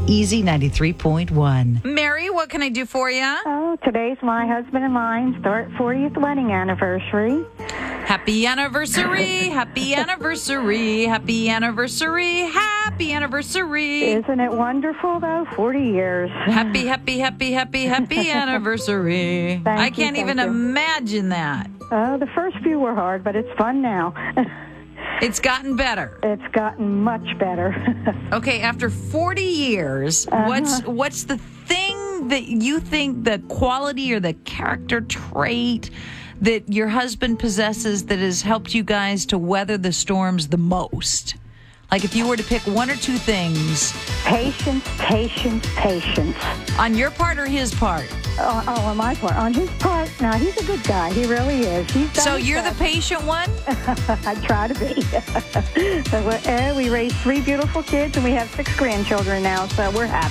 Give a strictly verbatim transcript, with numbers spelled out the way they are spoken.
Easy ninety-three point one. Mary, what can I do for you? Oh, today's my husband and mine's fortieth wedding anniversary. Happy anniversary, happy anniversary, happy anniversary, happy anniversary. Isn't it wonderful, though? forty years. Happy, happy, happy, happy, happy anniversary. Thank I you, can't thank even you. imagine that. Oh, the first few were hard, but it's fun now. It's gotten better. It's gotten much better. Okay, after forty years, Uh-huh. what's what's the thing that you think the quality or the character trait that your husband possesses that has helped you guys to weather the storms the most? Like if you were to pick one or two things Patience, patience, patience. on your part or his part. Oh, oh, on my part. On his part, no, he's a good guy. He really is. He's done So his you're the best. patient one? I try to be. So, uh, we raised three beautiful kids, and we have six grandchildren now, so we're happy.